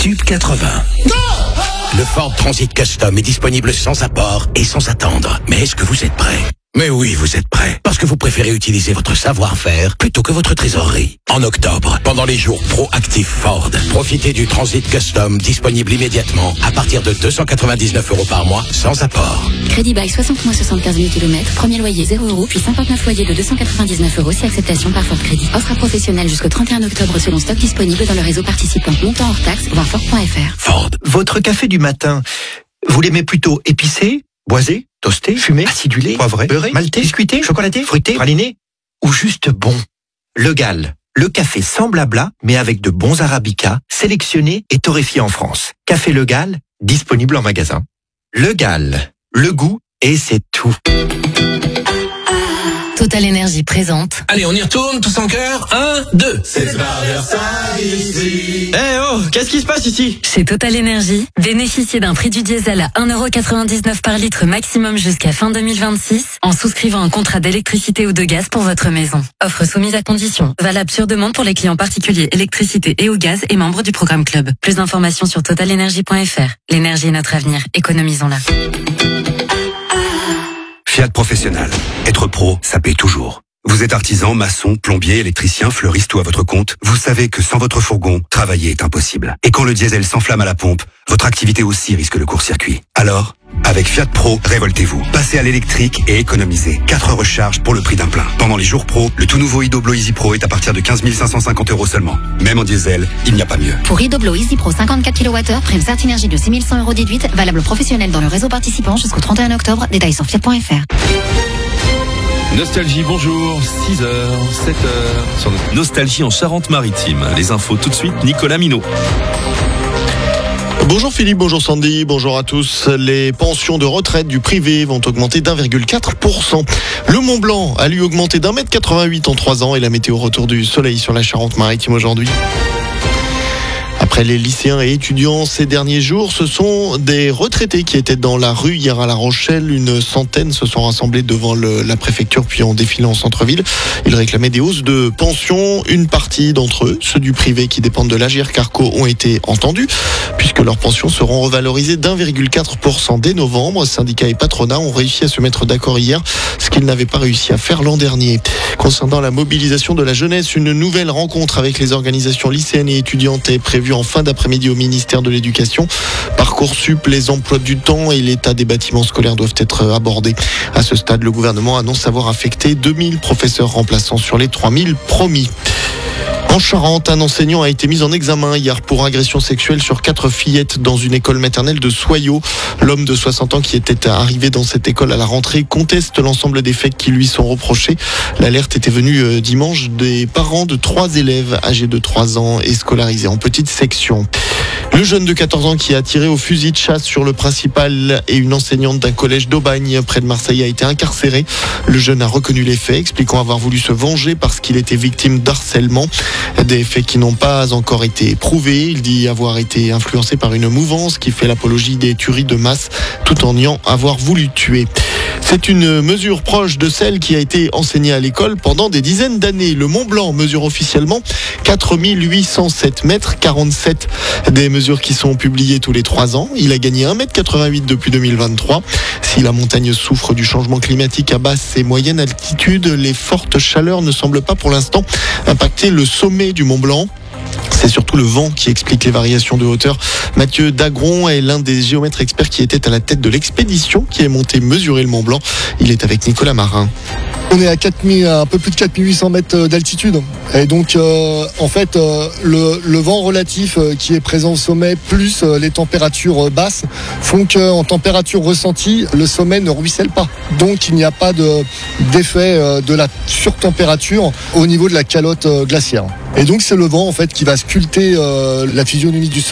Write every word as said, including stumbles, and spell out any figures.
Tube quatre-vingts. Le Ford Transit Custom est disponible sans apport et sans attendre. Mais est-ce que vous êtes prêts ? Mais oui, vous êtes prêts. Parce que vous préférez utiliser votre savoir-faire plutôt que votre trésorerie. En octobre, pendant les jours Pro-Active Ford, profitez du Transit Custom disponible immédiatement à partir de deux cent quatre-vingt-dix-neuf euros par mois sans apport. Crédit bail soixante mois soixante-quinze mille kilomètres, premier loyer zéro euros, puis cinquante-neuf loyers de deux cent quatre-vingt-dix-neuf euros si acceptation par Ford Crédit. Offre à professionnels jusqu'au trente et un octobre selon stock disponible dans le réseau participant. Montant hors taxe, voir Ford point F R. Ford. Votre café du matin, vous l'aimez plutôt épicé, boisé, toasté, fumé, acidulé, poivré, beurré, maltais, biscuité, chocolaté, fruité, praliné ou juste bon? Le Gall, le café sans blabla, mais avec de bons arabicas, sélectionnés et torréfiés en France. Café Le Gall, disponible en magasin. Le Gall, le goût et c'est tout. Total Énergie présente. Allez, on y retourne, tous en cœur. Un, deux. C'est Traversailles ici. Eh oh, qu'est-ce qui se passe ici? Chez Total Énergie, bénéficiez d'un prix du diesel à un euro quatre-vingt-dix-neuf par litre maximum jusqu'à fin deux mille vingt-six en souscrivant un contrat d'électricité ou de gaz pour votre maison. Offre soumise à condition. Valable sur demande pour les clients particuliers électricité et au gaz et membres du programme Club. Plus d'informations sur total énergie point F R. L'énergie est notre avenir. Économisons-la. Fiat Professionnel. Être pro, ça paye toujours. Vous êtes artisan, maçon, plombier, électricien, fleuriste ou à votre compte, vous savez que sans votre fourgon, travailler est impossible. Et quand le diesel s'enflamme à la pompe, votre activité aussi risque le court-circuit. Alors, avec Fiat Pro, révoltez-vous. Passez à l'électrique et économisez. quatre recharges pour le prix d'un plein. Pendant les jours pro, le tout nouveau Idoblo Easy Pro est à partir de quinze mille cinq cent cinquante euros seulement. Même en diesel, il n'y a pas mieux. Pour Idoblo Easy Pro cinquante-quatre kilowattheures, prime Certinergie de six mille cent euros déduite, valable professionnel dans le réseau participant jusqu'au trente et un octobre. Détails sur fiat point F R. Nostalgie, bonjour, six heures, sept heures, sur Nostalgie en Charente-Maritime. Les infos tout de suite, Nicolas Minot. Bonjour Philippe, bonjour Sandy, bonjour à tous. Les pensions de retraite du privé vont augmenter d'un virgule quatre pour cent. Le Mont Blanc a lui augmenté d'un mètre quatre-vingt-huit en trois ans et la météo retour du soleil sur la Charente-Maritime aujourd'hui. Après les lycéens et étudiants ces derniers jours, ce sont des retraités qui étaient dans la rue hier à La Rochelle. Une centaine se sont rassemblés devant le, la préfecture puis ont défilé en centre-ville. Ils réclamaient des hausses de pension. Une partie d'entre eux, ceux du privé qui dépendent de l'Agirc Arrco, ont été entendus puisque leurs pensions seront revalorisées d'un virgule quatre pour cent dès novembre. Syndicats et patronat ont réussi à se mettre d'accord hier, ce qu'ils n'avaient pas réussi à faire l'an dernier. Concernant la mobilisation de la jeunesse, une nouvelle rencontre avec les organisations lycéennes et étudiantes est prévue en fin d'après-midi au ministère de l'Éducation. Parcoursup, les emplois du temps et l'état des bâtiments scolaires doivent être abordés. À ce stade, le gouvernement annonce avoir affecté deux mille professeurs remplaçants sur les trois mille promis. En Charente, un enseignant a été mis en examen hier pour agression sexuelle sur quatre fillettes dans une école maternelle de Soyaux. L'homme de soixante ans qui était arrivé dans cette école à la rentrée conteste l'ensemble des faits qui lui sont reprochés. L'alerte était venue dimanche des parents de trois élèves âgés de trois ans et scolarisés en petite section. Le jeune de quatorze ans qui a tiré au fusil de chasse sur le principal et une enseignante d'un collège d'Aubagne près de Marseille a été incarcéré. Le jeune a reconnu les faits, expliquant avoir voulu se venger parce qu'il était victime d'harcèlement. Des faits qui n'ont pas encore été prouvés. Il dit avoir été influencé par une mouvance qui fait l'apologie des tueries de masse tout en niant avoir voulu tuer. C'est une mesure proche de celle qui a été enseignée à l'école pendant des dizaines d'années. Le Mont Blanc mesure officiellement quatre mille huit cent sept mètres quarante-sept. Des mesures qui sont publiées tous les trois ans. Il a gagné un mètre quatre-vingt-huit depuis deux mille vingt-trois. Si la montagne souffre du changement climatique à basse et moyenne altitude, les fortes chaleurs ne semblent pas pour l'instant impacter le sommet du Mont Blanc. C'est surtout le vent qui explique les variations de hauteur. Mathieu Dagron est l'un des géomètres experts qui était à la tête de l'expédition qui est montée mesurer le Mont Blanc. Il est avec Nicolas Marin. On est à quatre mille, un peu plus de quatre mille huit cents mètres d'altitude. Et donc, euh, en fait, euh, le, le vent relatif euh, qui est présent au sommet, plus euh, les températures euh, basses, font qu'en température ressentie, le sommet ne ruisselle pas. Donc, il n'y a pas de, d'effet euh, de la surtempérature au niveau de la calotte euh, glaciaire. Et donc, c'est le vent, en fait, qui va sculpter euh, la physionomie du sommet.